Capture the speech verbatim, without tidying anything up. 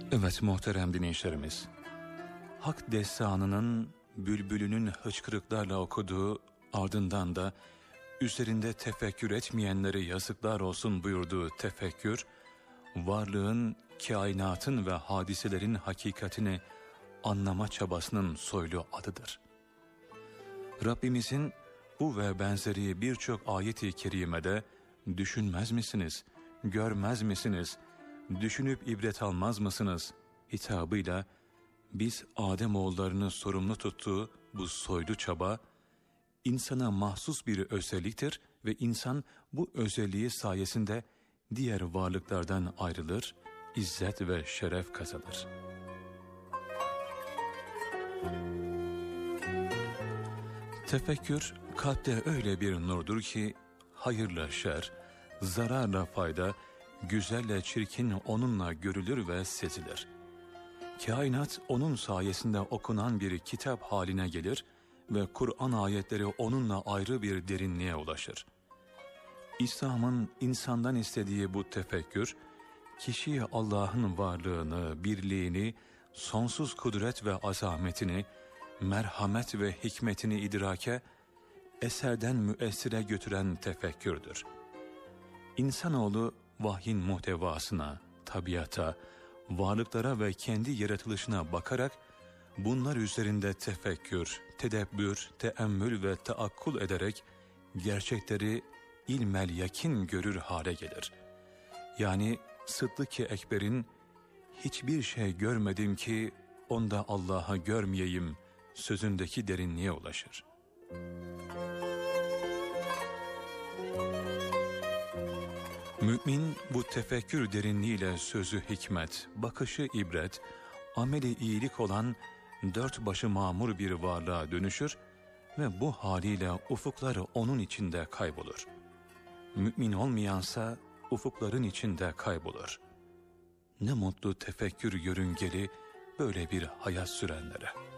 Evet muhterem dinleyicilerimiz, Hak destanının bülbülünün hıçkırıklarla okuduğu, ardından da üzerinde tefekkür etmeyenlere yazıklar olsun buyurduğu tefekkür, varlığın, kainatın ve hadiselerin hakikatini anlama çabasının soylu adıdır. Rabbimizin bu ve benzeri birçok ayet-i kerimede düşünmez misiniz, görmez misiniz, düşünüp ibret almaz mısınız hitabıyla biz Ademoğullarını sorumlu tuttuğu bu soylu çaba, insana mahsus bir özelliktir ve insan bu özelliği sayesinde diğer varlıklardan ayrılır, izzet ve şeref kazanır. Tefekkür, kalpte öyle bir nurdur ki, hayırla şer, zararla fayda, güzelle çirkin onunla görülür ve sezilir. Kainat onun sayesinde okunan bir kitap haline gelir ve Kur'an ayetleri onunla ayrı bir derinliğe ulaşır. İslam'ın insandan istediği bu tefekkür, kişiye Allah'ın varlığını, birliğini, sonsuz kudret ve azametini, merhamet ve hikmetini idrake, eserden müessire götüren tefekkürdür. İnsanoğlu vahyin muhtevasına, tabiata, varlıklara ve kendi yaratılışına bakarak bunlar üzerinde tefekkür, tedebbür, teemmül ve taakkul ederek gerçekleri ilmel yakin görür hale gelir. Yani Sıddık-ı Ekber'in hiçbir şey görmedim ki onda Allah'a görmeyeyim sözündeki derinliğe ulaşır. Mümin bu tefekkür derinliğiyle sözü hikmet, bakışı ibret, ameli iyilik olan dört başı mamur bir varlığa dönüşür ve bu haliyle ufukları onun içinde kaybolur. Mümin olmayansa ufukların içinde kaybolur. Ne mutlu tefekkür yörüngeli böyle bir hayat sürenlere.